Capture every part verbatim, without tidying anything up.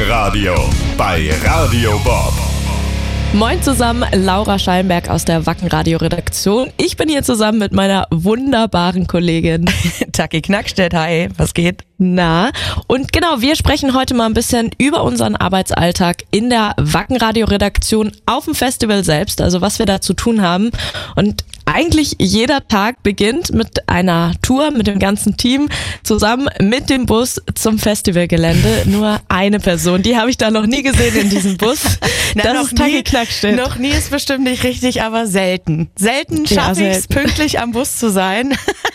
Wackenradio bei Radio Bob. Moin zusammen, Laura Schallenberg aus der Wackenradio-Redaktion. Ich bin hier zusammen mit meiner wunderbaren Kollegin Taki Knackstedt. Hi, was geht? Na, und genau, wir sprechen heute mal ein bisschen über unseren Arbeitsalltag in der Wackenradio-Redaktion auf dem Festival selbst, also was wir da zu tun haben. Und eigentlich jeder Tag beginnt mit einer Tour mit dem ganzen Team zusammen mit dem Bus zum Festivalgelände. Nur eine Person, die habe ich da noch nie gesehen in diesem Bus. Na, das noch ist Taki nie, Knackstedt. Noch nie ist bestimmt nicht richtig, aber selten. Selten schaffe Ja, ich es, pünktlich am Bus zu sein.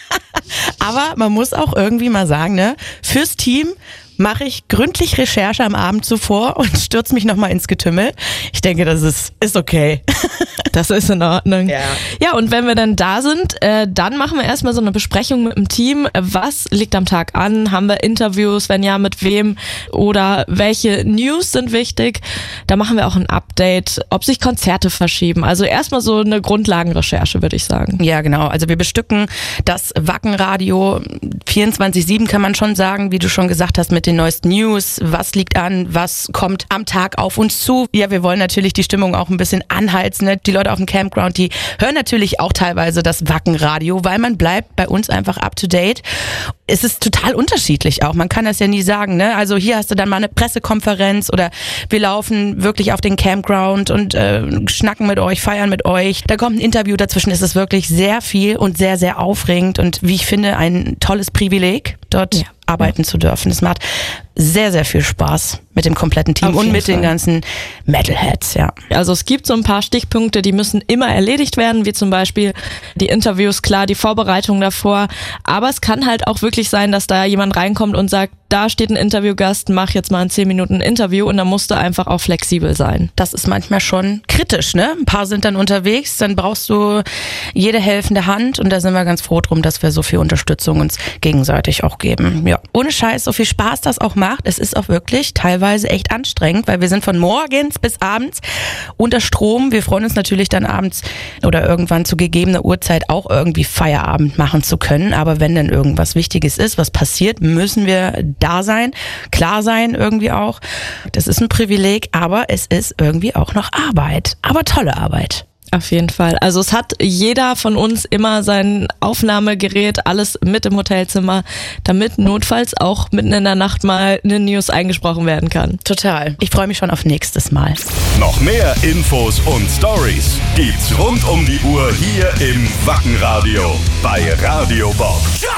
Aber man muss auch irgendwie mal sagen, ne, fürs Team mache ich gründlich Recherche am Abend zuvor und stürze mich nochmal ins Getümmel. Ich denke, das ist, ist okay. Das ist in Ordnung. Ja. Ja, und wenn wir dann da sind, äh, dann machen wir erstmal so eine Besprechung mit dem Team. Was liegt am Tag an? Haben wir Interviews? Wenn ja, mit wem? Oder welche News sind wichtig? Da machen wir auch ein Update, ob sich Konzerte verschieben. Also erstmal so eine Grundlagenrecherche, würde ich sagen. Ja, genau. Also wir bestücken das Wackenradio vierundzwanzig sieben, kann man schon sagen, wie du schon gesagt hast, mit den neuesten News. Was liegt an? Was kommt am Tag auf uns zu? Ja, wir wollen natürlich die Stimmung auch ein bisschen anheizen. Ne? Die Leute auf dem Campground, die hören natürlich auch teilweise das Wackenradio, weil man bleibt bei uns einfach up to date. Es ist total unterschiedlich auch. Man kann das ja nie sagen, ne? Also hier hast du dann mal eine Pressekonferenz oder wir laufen wirklich auf den Campground und äh, schnacken mit euch, feiern mit euch. Da kommt ein Interview dazwischen. Es ist wirklich sehr viel und sehr, sehr aufregend und wie ich finde, ein tolles Privileg, dort ja. arbeiten ja. zu dürfen. Es macht sehr, sehr viel Spaß mit dem kompletten Team und mit Fall. den ganzen Metalheads, ja. Also es gibt so ein paar Stichpunkte, die müssen immer erledigt werden, wie zum Beispiel die Interviews, klar, die Vorbereitung davor. Aber es kann halt auch wirklich sein, dass da jemand reinkommt und sagt, da steht ein Interviewgast, mach jetzt mal in zehn Minuten ein Interview und dann musst du einfach auch flexibel sein. Das ist manchmal schon kritisch, ne? Ein paar sind dann unterwegs, dann brauchst du jede helfende Hand und da sind wir ganz froh drum, dass wir so viel Unterstützung uns gegenseitig auch geben. Ja. Ohne Scheiß, so viel Spaß das auch macht. Es ist auch wirklich teilweise echt anstrengend, weil wir sind von morgens bis abends unter Strom. Wir freuen uns natürlich dann abends oder irgendwann zu gegebener Uhrzeit auch irgendwie Feierabend machen zu können. Aber wenn dann irgendwas Wichtiges ist, was passiert, müssen wir da sein, klar sein irgendwie auch. Das ist ein Privileg, aber es ist irgendwie auch noch Arbeit. Aber tolle Arbeit. Auf jeden Fall. Also es hat jeder von uns immer sein Aufnahmegerät, alles mit im Hotelzimmer, damit notfalls auch mitten in der Nacht mal eine News eingesprochen werden kann. Total. Ich freue mich schon auf nächstes Mal. Noch mehr Infos und Stories gibt's rund um die Uhr hier im Wackenradio bei Radio Bob.